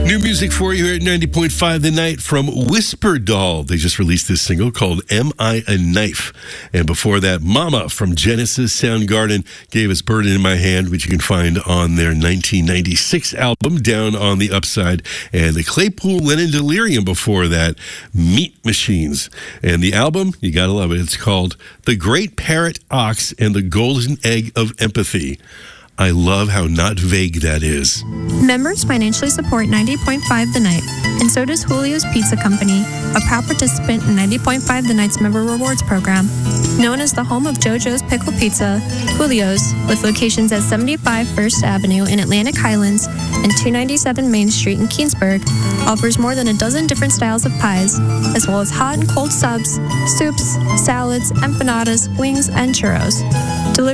New music for you here at 90.5 The Night from Whisper Doll. They just released this single called Am I a Knife? And before that, Mama from Genesis Soundgarden gave us Burden in My Hand, which you can find on their 1996 album, Down on the Upside. And the Claypool Lennon Delirium before that, Meat Machines. And the album, you gotta love it, it's called The Great Parrot Ox and the Golden Egg of Empathy. I love how not vague that is. Members financially support 90.5 The Night, and so does Julio's Pizza Company, a proud participant in 90.5 The Night's Member Rewards Program. Known as the home of JoJo's Pickle Pizza, Julio's, with locations at 75 First Avenue in Atlantic Highlands and 297 Main Street in Keansburg, offers more than a dozen different styles of pies, as well as hot and cold subs, soups, salads, empanadas, wings, and churros.